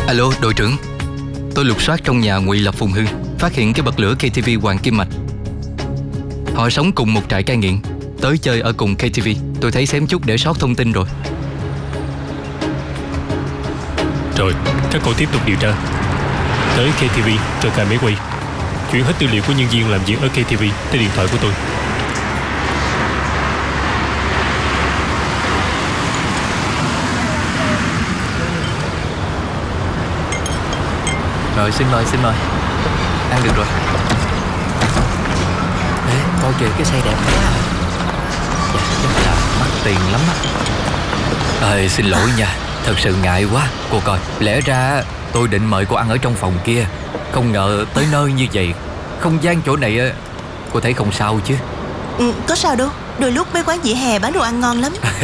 Alo đội trưởng, tôi lục soát trong nhà Ngụy Lập Phùng Hưng, phát hiện cái bật lửa KTV Hoàng Kim Mạch. Họ sống cùng một trại cai nghiện, tới chơi ở cùng KTV. Tôi thấy xém chút để sót thông tin rồi. Rồi, các cậu tiếp tục điều tra. Tới KTV rồi cài máy quay, chuyển hết tư liệu của nhân viên làm việc ở KTV tới điện thoại của tôi. Rồi xin mời. Ăn được rồi. Ê, coi kìa cái xe đẹp quá à. Dạ, chắc là mắc tiền lắm á. Xin lỗi nha, thật sự ngại quá. Cô coi, lẽ ra tôi định mời cô ăn ở trong phòng kia, không ngờ tới nơi như vậy. Không gian chỗ này cô thấy không sao chứ? Có sao đâu. Đôi lúc mấy quán vỉa hè bán đồ ăn ngon lắm.